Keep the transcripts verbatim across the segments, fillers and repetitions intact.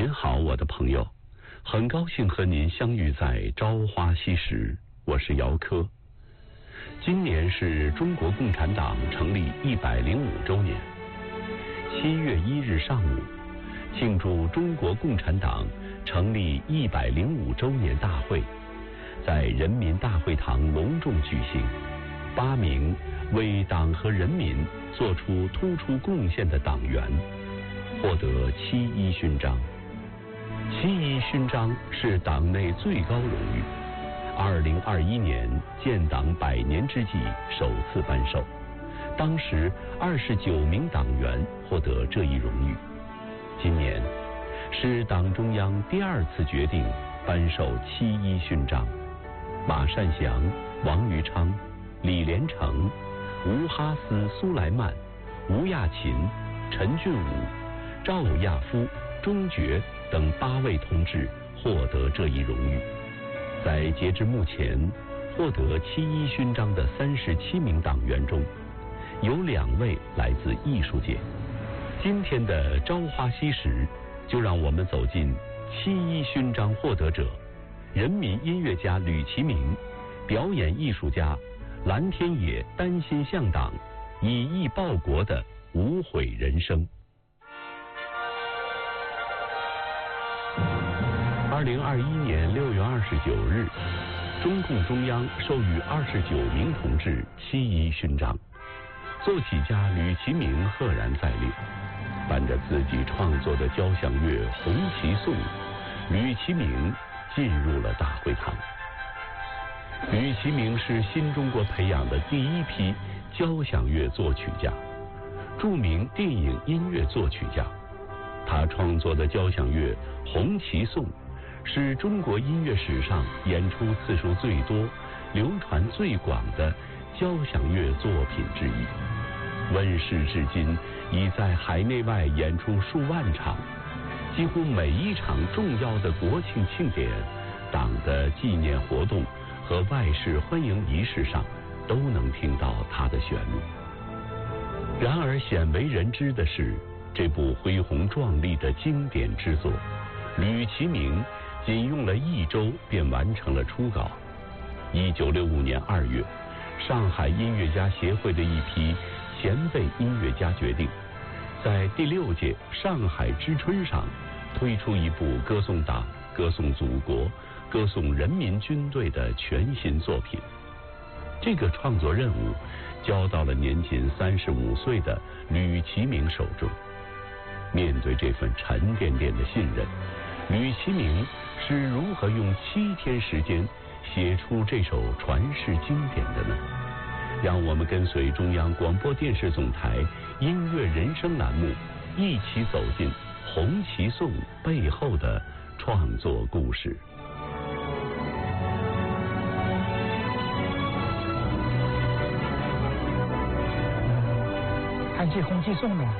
您好，我的朋友，很高兴和您相遇在朝花夕拾，我是姚科。今年是中国共产党成立一百零五周年，七月一日上午，庆祝中国共产党成立一百零五周年大会在人民大会堂隆重举行。八名为党和人民做出突出贡献的党员获得七一勋章。七一勋章是党内最高荣誉，二零二一年建党百年之际首次颁授，当时二十九名党员获得这一荣誉。今年是党中央第二次决定颁授七一勋章，马善祥、王余昌、李连成、吴哈斯·苏莱曼、吴亚勤、陈俊武、赵亚夫、钟觉等八位同志获得这一荣誉。在截至目前获得七一勋章的三十七名党员中，有两位来自艺术界。今天的朝花夕拾，就让我们走进七一勋章获得者：人民音乐家吕其明，表演艺术家蓝天野丹心向党，以艺报国的无悔人生。二零二一年六月二十九日，中共中央授予二十九名同志七一勋章。作曲家吕其明赫然在列，伴着自己创作的交响乐《红旗颂》，吕其明进入了大会堂。吕其明是新中国培养的第一批交响乐作曲家，著名电影音乐作曲家。他创作的交响乐《红旗颂》是中国音乐史上演出次数最多、流传最广的交响乐作品之一。问世至今，已在海内外演出数万场，几乎每一场重要的国庆庆典、党的纪念活动和外事欢迎仪式上都能听到它的旋律。然而鲜为人知的是，这部恢宏壮丽的经典之作，吕其明仅用了一周便完成了初稿。一九六五年二月，上海音乐家协会的一批前辈音乐家决定，在第六届上海之春上推出一部歌颂党、歌颂祖国、歌颂人民军队的全新作品。这个创作任务交到了年仅三十五岁的吕其明手中。面对这份沉甸甸的信任，吕其明是如何用七天时间写出这首传世经典的呢？让我们跟随中央广播电视总台音乐人生栏目，一起走进《红旗颂》背后的创作故事。 谈起《红旗颂》呢，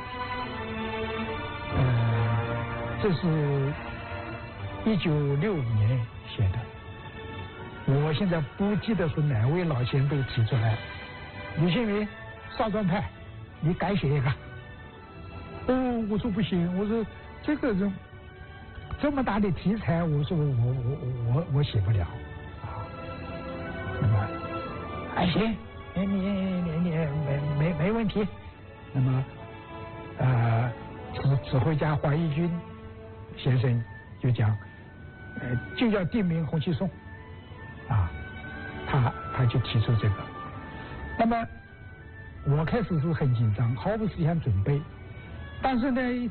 呃，这是一九六五年写的。我现在不记得是哪位老前辈提出来，吕其明少壮派，你改写一个。哦，我说不行，我说这个人这么大的题材，我说我我我我我写不了啊。那么，还行，你你你你没没没问题。那么，呃，指指挥家黄一军先生就讲，呃，就要定名《红旗颂》。啊，他他就提出这个，那么我开始是很紧张，毫不思想准备，但是呢。